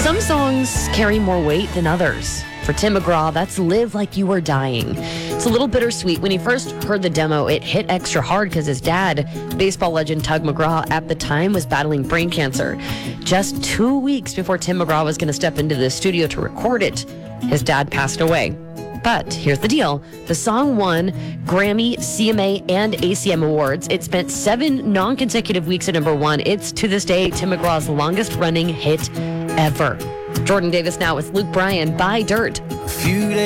Some songs carry more weight than others. For Tim McGraw, that's Live Like You Were Dying. It's a little bittersweet. When he first heard the demo, it hit extra hard because his dad, baseball legend Tug McGraw, at the time was battling brain cancer. Just 2 weeks before Tim McGraw was going to step into the studio to record it, his dad passed away. But here's the deal. The song won Grammy, CMA, and ACM awards. It spent 7 non-consecutive weeks at number 1. It's, to this day, Tim McGraw's longest-running hit ever. Jordan Davis now with Luke Bryan, Buy Dirt.